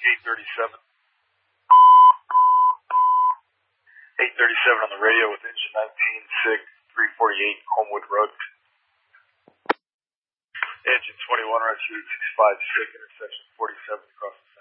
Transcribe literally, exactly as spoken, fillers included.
eight thirty-seven. eight thirty-seven on the radio with engine nineteen six, three forty-eight, Homewood Road. Engine twenty-one, right, eight six five six, intersection forty-seven across the